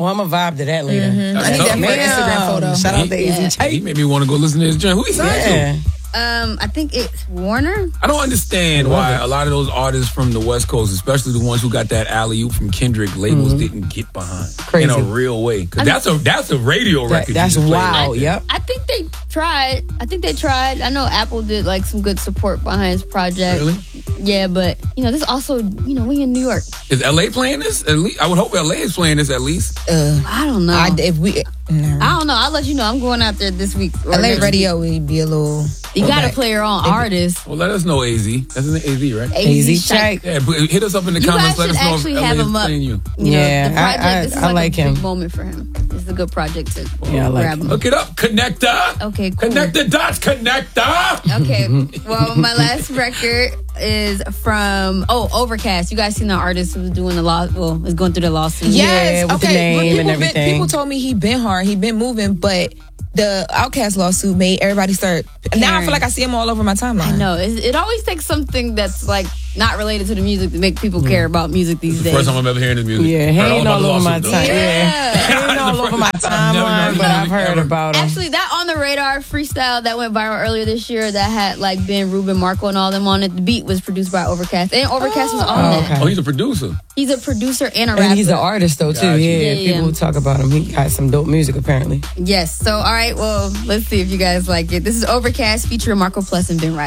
Oh, I'm going to vibe to that later. I need that for an Instagram photo. Shout out to AZ. He made me want to go listen to his joint. Who he signed to? I think it's Warner. I don't understand why a lot of those artists from the West Coast, especially the ones who got that alley-oop from Kendrick, labels didn't get behind in a real way. Because that's a radio record. That's wild. Yep. I think they tried. I know Apple did like some good support behind his project. Really? Yeah, but this also, we in New York. Is LA playing this? At least I would hope LA is playing this at least. I don't know. I don't know. I'll let you know. I'm going out there this week. LA radio would be a little. You gotta play your own artist. Well, let us know, AZ. That's an AZ, right? AZ check. Yeah, hit us up in the comments. Let us know if LA is playing you. The project, this is like a him. big moment for him. It's a good project to I like grab him. Look it up. Connector. Okay, cool. Connect the dots. Connector. Okay. Well, my last record is from Overcast. You guys seen the artist who was doing the is going through the lawsuit? Yes. with the name and everything. People told me he been hard. He been moving, but the Outkast lawsuit made everybody start. Now I feel like I see him all over my timeline. I know. It always takes something that's like not related to the music to make people care about music these days. First time I'm ever hearing his music. Yeah, he ain't all over my timeline. Yeah. He ain't all over my timeline, but I've heard about him. Actually, that On the Radar freestyle that went viral earlier this year that had like Ben, Ruben, Marco, and all them on it. The beat was produced by Overcast, and Overcast was on that. Okay. Oh, he's a producer. He's a producer and a rapper. And he's an artist though too. Gotcha. Yeah, people talk about him. He got some dope music apparently. Yes. So, all right. Well, let's see if you guys like it. This is Overcast featuring Marco Plus and Ben Riley.